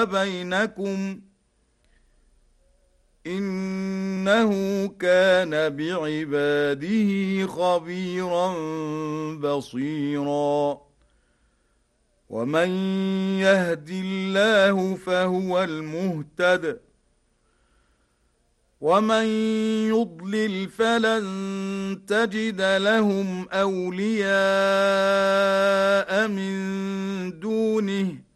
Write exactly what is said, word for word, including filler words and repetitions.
بينكم إنه كان بعباده خبيرا بصيرا ومن يهد الله فهو المهتد ومن يضلل فلن تجد لهم أولياء من دونه